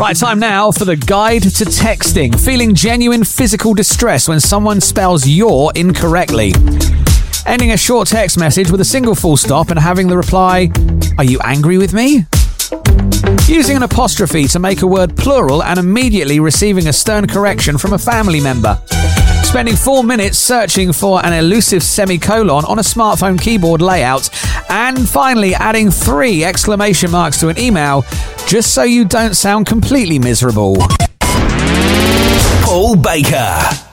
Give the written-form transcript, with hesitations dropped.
Right, time now for the guide to texting. Feeling genuine physical distress when someone spells your incorrectly. Ending a short text message with a single full stop and having the reply, "Are you angry with me?" Using an apostrophe to make a word plural and immediately receiving a stern correction from a family member. Spending 4 minutes searching for an elusive semicolon on a smartphone keyboard layout. And finally, adding 3 exclamation marks to an email just so you don't sound completely miserable. Paul Baker.